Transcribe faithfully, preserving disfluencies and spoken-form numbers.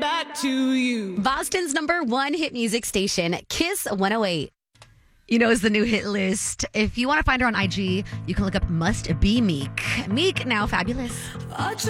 back to you. Boston's number one hit music station, Kiss one oh eight. You know, it's the new hit list. If you want to find her on I G, you can look up Must Be Meek. Meek, now fabulous. But you